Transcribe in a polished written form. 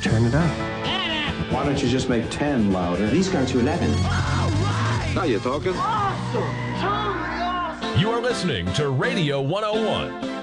turn it up. Why don't you just make 10 louder? Please go to 11. Now you're talking. You are listening to Radio 101.